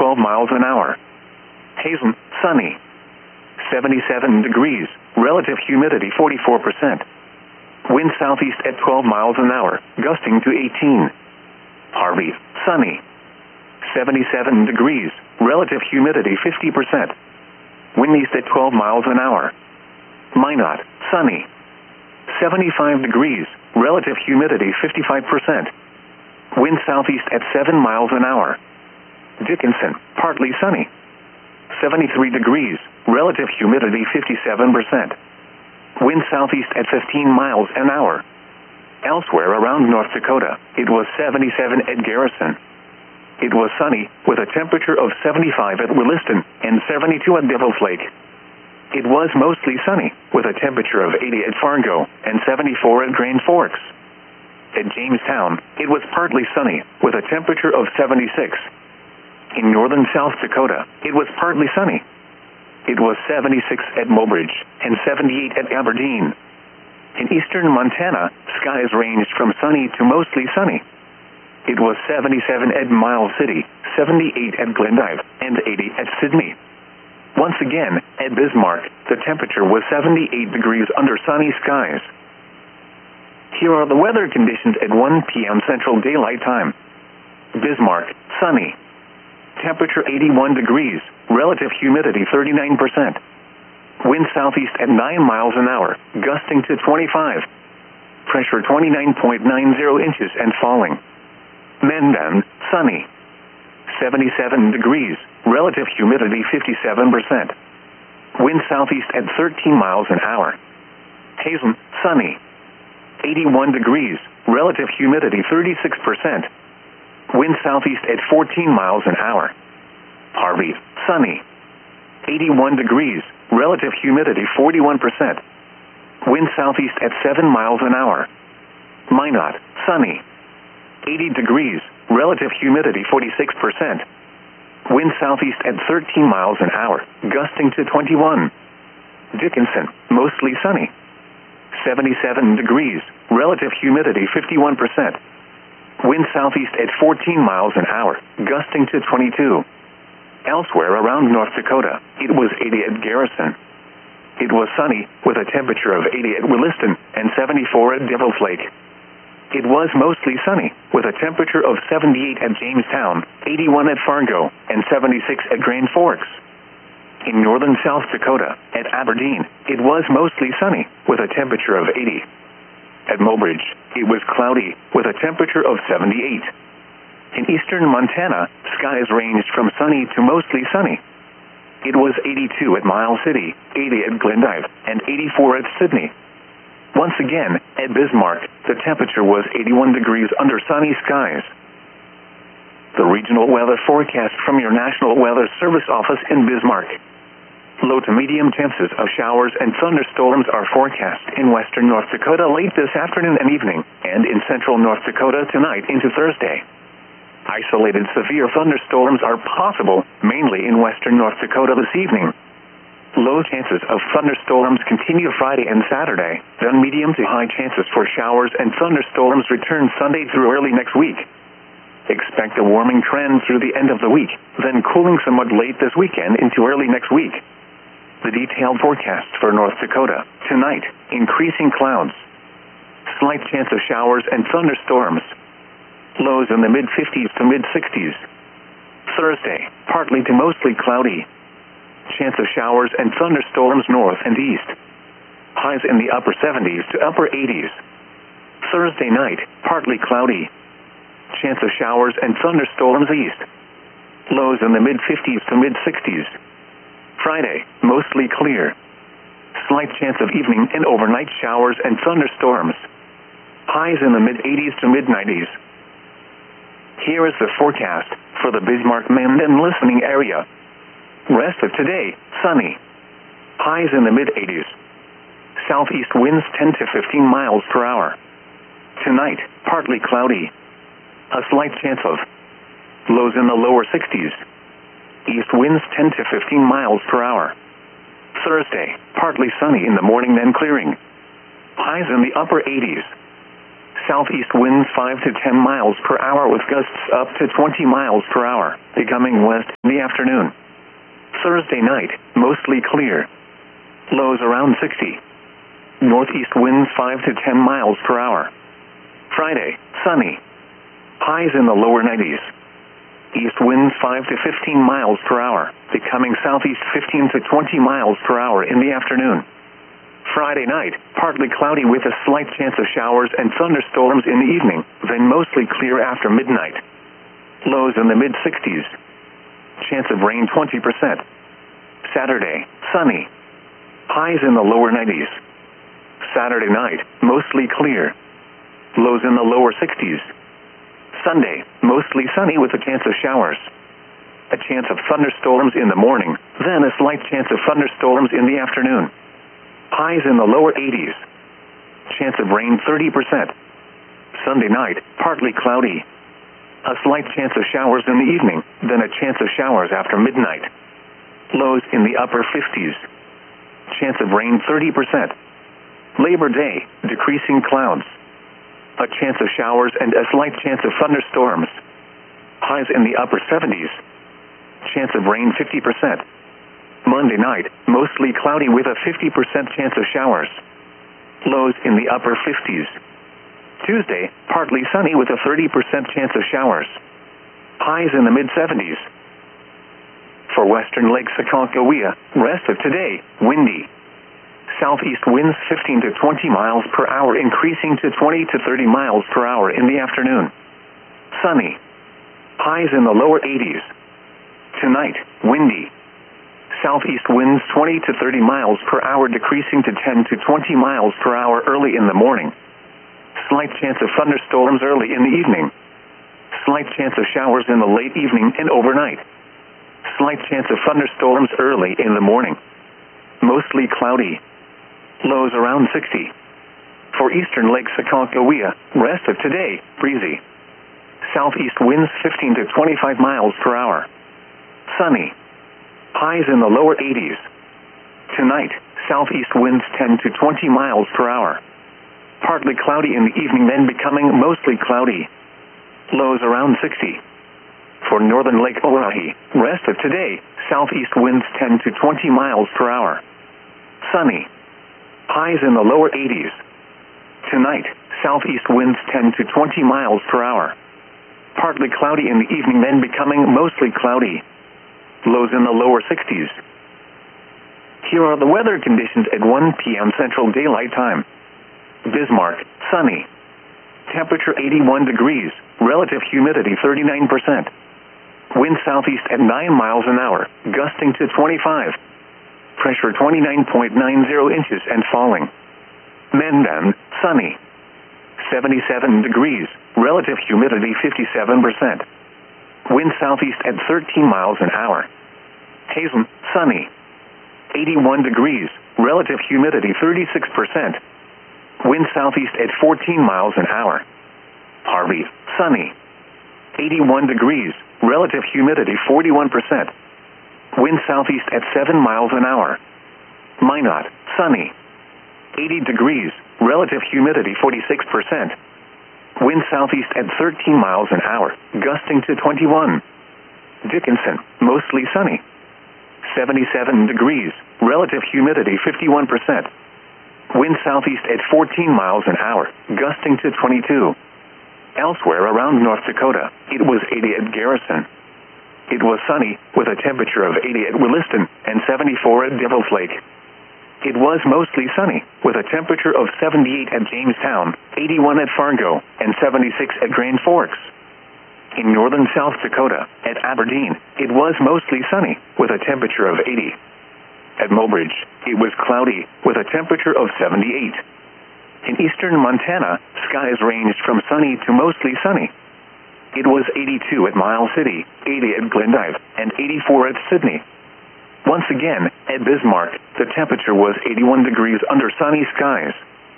12 miles an hour. Hazen, sunny. 77 degrees, relative humidity 44%. Wind southeast at 12 miles an hour, gusting to 18. Harvey, sunny. 77 degrees, relative humidity 50%. Wind east at 12 miles an hour. Minot, sunny. 75 degrees, relative humidity 55%. Wind southeast at 7 miles an hour. Dickinson, partly sunny. 73 degrees, relative humidity 57%. Wind southeast at 15 miles an hour. Elsewhere around North Dakota, it was 77 at Garrison. It was sunny, with a temperature of 75 at Williston and 72 at Devil's Lake. It was mostly sunny, with a temperature of 80 at Fargo and 74 at Grand Forks. At Jamestown, it was partly sunny, with a temperature of 76. In northern South Dakota, it was partly sunny. It was 76 at Mobridge and 78 at Aberdeen. In eastern Montana, skies ranged from sunny to mostly sunny. It was 77 at Miles City, 78 at Glendive, and 80 at Sidney. Once again, at Bismarck, the temperature was 78 degrees under sunny skies. Here are the weather conditions at 1 p.m. Central Daylight Time. Bismarck, sunny. Temperature 81 degrees, relative humidity 39%. Wind southeast at 9 miles an hour, gusting to 25. Pressure 29.90 inches and falling. Mandan, sunny. 77 degrees, relative humidity 57%. Wind southeast at 13 miles an hour. Hazen, sunny. 81 degrees, relative humidity 36%. Wind southeast at 14 miles an hour. Harvey, sunny. 81 degrees, relative humidity 41%. Wind southeast at 7 miles an hour. Minot, sunny. 80 degrees, relative humidity 46%. Wind southeast at 13 miles an hour, gusting to 21. Dickinson, mostly sunny. 77 degrees, relative humidity 51%. Wind southeast at 14 miles an hour, gusting to 22. Elsewhere around North Dakota, it was 80 at Garrison. It was sunny, with a temperature of 80 at Williston and 74 at Devil's Lake. It was mostly sunny, with a temperature of 78 at Jamestown, 81 at Fargo, and 76 at Grand Forks. In northern South Dakota, at Aberdeen, it was mostly sunny, with a temperature of 80. At Mobridge, it was cloudy, with a temperature of 78. In eastern Montana, skies ranged from sunny to mostly sunny. It was 82 at Miles City, 80 at Glendive, and 84 at Sidney. Once again, at Bismarck, the temperature was 81 degrees under sunny skies. The regional weather forecast from your National Weather Service office in Bismarck. Low to medium chances of showers and thunderstorms are forecast in western North Dakota late this afternoon and evening, and in central North Dakota tonight into Thursday. Isolated severe thunderstorms are possible, mainly in western North Dakota this evening. Low chances of thunderstorms continue Friday and Saturday, then medium to high chances for showers and thunderstorms return Sunday through early next week. Expect a warming trend through the end of the week, then cooling somewhat late this weekend into early next week. The detailed forecast for North Dakota. Tonight, increasing clouds. Slight chance of showers and thunderstorms. Lows in the mid-50s to mid-60s. Thursday, partly to mostly cloudy. Chance of showers and thunderstorms north and east. Highs in the upper 70s to upper 80s. Thursday night, partly cloudy. Chance of showers and thunderstorms east. Lows in the mid-50s to mid-60s. Friday, mostly clear. Slight chance of evening and overnight showers and thunderstorms. Highs in the mid-80s to mid-90s. Here is the forecast for the Bismarck-Mandan listening area. Rest of today, sunny. Highs in the mid-80s. Southeast winds 10 to 15 miles per hour. Tonight, partly cloudy. A slight chance of lows in the lower 60s. East winds 10 to 15 miles per hour. Thursday, partly sunny in the morning then clearing. Highs in the upper 80s. Southeast winds 5 to 10 miles per hour with gusts up to 20 miles per hour, becoming west in the afternoon. Thursday night, mostly clear. Lows around 60. Northeast winds 5 to 10 miles per hour. Friday, sunny. Highs in the lower 90s. East winds 5 to 15 miles per hour, becoming southeast 15 to 20 miles per hour in the afternoon. Friday night, partly cloudy with a slight chance of showers and thunderstorms in the evening, then mostly clear after midnight. Lows in the mid-60s. Chance of rain 20%. Saturday, sunny. Highs in the lower 90s. Saturday night, mostly clear. Lows in the lower 60s. Sunday, mostly sunny with a chance of showers. A chance of thunderstorms in the morning, then a slight chance of thunderstorms in the afternoon. Highs in the lower 80s. Chance of rain 30%. Sunday night, partly cloudy. A slight chance of showers in the evening, then a chance of showers after midnight. Lows in the upper 50s. Chance of rain 30%. Labor Day, decreasing clouds. A chance of showers and a slight chance of thunderstorms. Highs in the upper 70s. Chance of rain 50%. Monday night, mostly cloudy with a 50% chance of showers. Lows in the upper 50s. Tuesday, partly sunny with a 30% chance of showers. Highs in the mid-70s. For western Lake Aconcagua, rest of today, windy. Southeast winds 15 to 20 miles per hour, increasing to 20 to 30 miles per hour in the afternoon. Sunny. Highs in the lower 80s. Tonight, windy. Southeast winds 20 to 30 miles per hour, decreasing to 10 to 20 miles per hour early in the morning. Slight chance of thunderstorms early in the evening. Slight chance of showers in the late evening and overnight. Slight chance of thunderstorms early in the morning. Mostly cloudy. Lows around 60. For eastern Lake Aconcagua, rest of today, breezy. Southeast winds 15 to 25 miles per hour. Sunny. Highs in the lower 80s. Tonight, southeast winds 10 to 20 miles per hour. Partly cloudy in the evening, then becoming mostly cloudy. Lows around 60. For northern Lake Oahe, rest of today, southeast winds 10 to 20 miles per hour. Sunny. Highs in the lower 80s. Tonight, southeast winds 10 to 20 miles per hour. Partly cloudy in the evening, then becoming mostly cloudy. Lows in the lower 60s. Here are the weather conditions at 1 p.m. Central Daylight Time. Bismarck, sunny. Temperature 81 degrees, relative humidity 39%. Wind southeast at 9 miles an hour, gusting to 25. Pressure 29.90 inches and falling. Mendon, sunny. 77 degrees, relative humidity 57%. Wind southeast at 13 miles an hour. Hazen, sunny. 81 degrees, relative humidity 36%. Wind southeast at 14 miles an hour. Harvey, sunny. 81 degrees, relative humidity 41%. Wind southeast at 7 miles an hour. Minot, sunny. 80 degrees, relative humidity 46%. Wind southeast at 13 miles an hour, gusting to 21. Dickinson, mostly sunny. 77 degrees, relative humidity 51%. Wind southeast at 14 miles an hour, gusting to 22. Elsewhere around North Dakota, it was 80 at Garrison. It was sunny, with a temperature of 80 at Williston and 74 at Devil's Lake. It was mostly sunny, with a temperature of 78 at Jamestown, 81 at Fargo, and 76 at Grand Forks. In northern South Dakota, at Aberdeen, it was mostly sunny, with a temperature of 80. At Mobridge, it was cloudy, with a temperature of 78. In eastern Montana, skies ranged from sunny to mostly sunny. It was 82 at Miles City, 80 at Glendive, and 84 at Sydney. Once again, at Bismarck, the temperature was 81 degrees under sunny skies.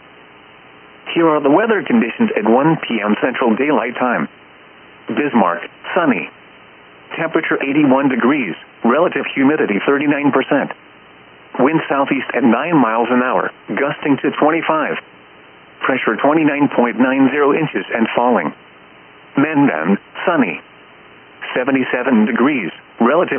Here are the weather conditions at 1 p.m. Central Daylight Time. Bismarck, sunny. Temperature 81 degrees, relative humidity 39%. Wind southeast at 9 miles an hour, gusting to 25. pressure 29.90 inches and falling. Mendon, sunny. 77 degrees. Relative